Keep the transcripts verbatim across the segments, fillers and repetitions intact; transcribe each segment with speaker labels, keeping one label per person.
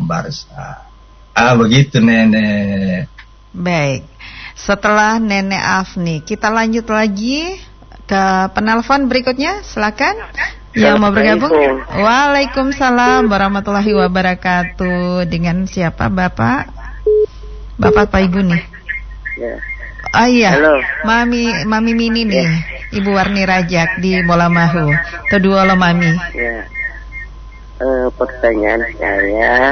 Speaker 1: Sambarsa. Ah, begitu Nenek.
Speaker 2: Baik. Setelah Nenek Afni, kita lanjut lagi ke penelpon berikutnya. Silakan yang mau bergabung. Waalaikumsalam warahmatullahi wabarakatuh. Dengan siapa Bapak? Bapak apa Ibu nih?
Speaker 3: Ya.
Speaker 2: Oh iya.
Speaker 3: Halo.
Speaker 2: Mami Mami Mini nih. Ibu Warni Rajak di Molamahu. Kedua lo Mami.
Speaker 3: Ya. Uh, pertanyaan saya,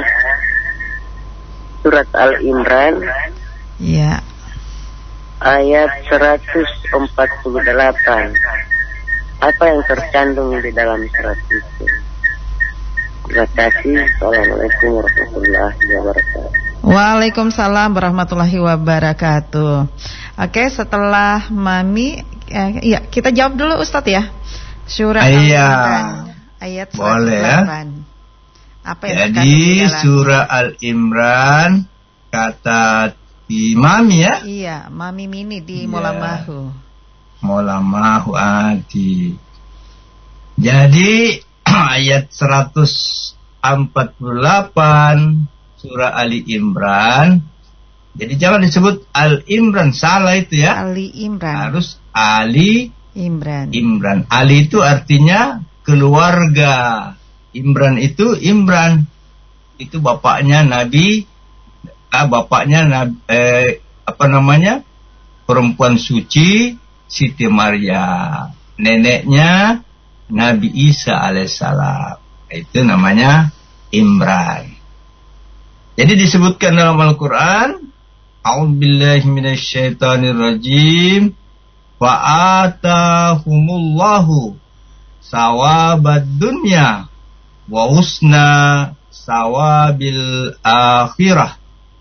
Speaker 3: surat Al-Imran,
Speaker 2: ya,
Speaker 3: ayat seratus empat puluh delapan. Apa yang tercantum di dalam surat itu? Terima kasih. Assalamualaikum warahmatullahi wabarakatuh.
Speaker 2: Waalaikumsalam warahmatullahi wabarakatuh. Oke, setelah Mami, eh, ya kita jawab dulu Ustadz ya. Surat Al-Imran ayat seratus delapan. Apa yang
Speaker 1: Jadi surah Al-Imran kata di Mami ya?
Speaker 2: Iya, Mami Mini di ya. Molamahu.
Speaker 1: Molamahu Adi. Jadi ayat seratus empat puluh delapan surah Ali Imran. Jadi jangan disebut Al-Imran, salah itu ya.
Speaker 2: Ali Imran.
Speaker 1: Harus Ali
Speaker 2: Imran.
Speaker 1: Imran. Ali itu artinya keluarga. Imran itu Imran. Itu bapaknya Nabi, ah, bapaknya Nabi, eh, apa namanya? Perempuan suci Siti Maryam. Neneknya Nabi Isa alaihissalam. Itu namanya Imran. Jadi disebutkan dalam Al-Qur'an, A'udzubillahi minasyaitonirrajim. Fa'atahumullahu sawabad dunya wa husna sawabil akhirah.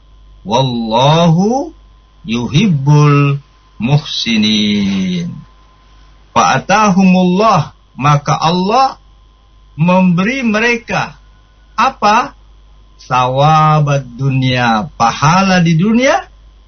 Speaker 1: Wallahu yuhibbul muhsinin. Fa'atahumullah, maka Allah memberi mereka apa? Sawabad dunya, pahala di dunia,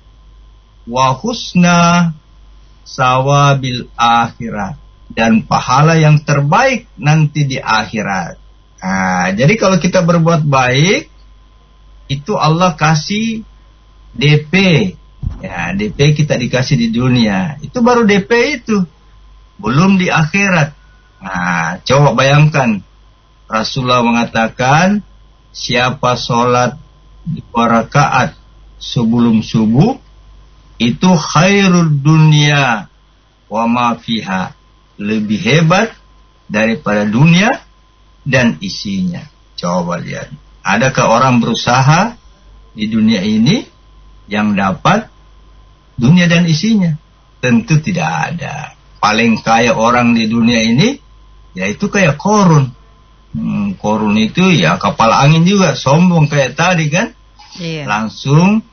Speaker 1: wa husna sawabil akhirat, dan pahala yang terbaik nanti di akhirat. Nah, jadi kalau kita berbuat baik, itu Allah kasih D P. Ya, D P kita dikasih di dunia. Itu baru D P itu. Belum di akhirat. Nah, coba bayangkan. Rasulullah mengatakan, siapa sholat dua rakaat sebelum subuh, itu khairul dunia wa ma fiha, lebih hebat daripada dunia dan isinya. Coba lihat, adakah orang berusaha di dunia ini yang dapat dunia dan isinya? Tentu tidak ada. Paling kaya orang di dunia ini yaitu kayak Korun. Hmm, Korun itu ya kapal angin juga, sombong kayak tadi kan.
Speaker 2: Iya.
Speaker 1: Langsung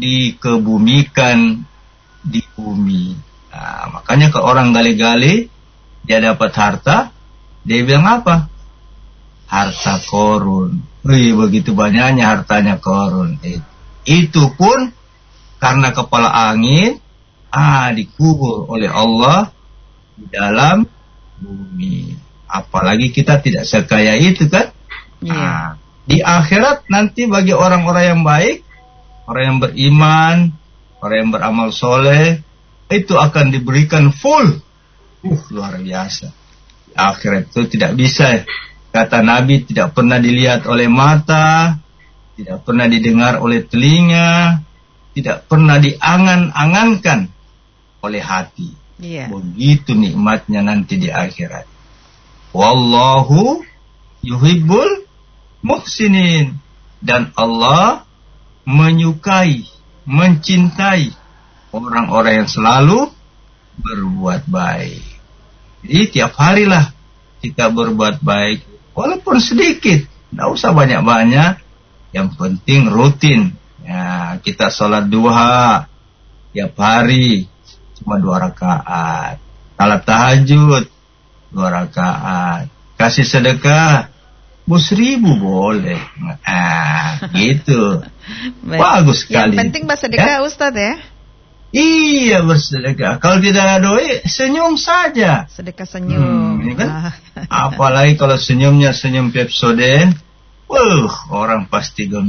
Speaker 1: dikebumikan di bumi. Nah, makanya ke orang gali-gali dia dapat harta, dia bilang apa? Harta Korun. Wih, begitu banyaknya hartanya Korun. Itu pun karena kepala angin, ah, dikubur oleh Allah di dalam bumi. Apalagi kita tidak sekaya itu kan?
Speaker 2: Iya.
Speaker 1: Nah, di akhirat nanti bagi orang-orang yang baik, orang yang beriman, orang yang beramal soleh, itu akan diberikan full. Uh, luar biasa. Di akhirat itu tidak bisa, kata Nabi, tidak pernah dilihat oleh mata, tidak pernah didengar oleh telinga, tidak pernah diangan-angankan oleh hati.
Speaker 2: Yeah.
Speaker 1: Begitu nikmatnya nanti di akhirat. Wallahu yuhibbul muhsinin. Dan Allah menyukai, mencintai orang-orang yang selalu berbuat baik. Jadi tiap harilah kita berbuat baik, walaupun sedikit, tidak usah banyak-banyak, yang penting rutin. Ya, kita sholat duha tiap hari cuma dua rakaat, salat tahajud dua rakaat, kasih sedekah seribu boleh. Ah, gitu. Bagus sekali.
Speaker 2: Yang penting bersedekah ya? Ustadz ya.
Speaker 1: Iya, bersedekah. Kalau tidak ada doi, senyum saja.
Speaker 2: Sedekah senyum.
Speaker 1: Hmm, kan? Apalagi kalau senyumnya senyum Pepsodent, wah, orang pasti gembira.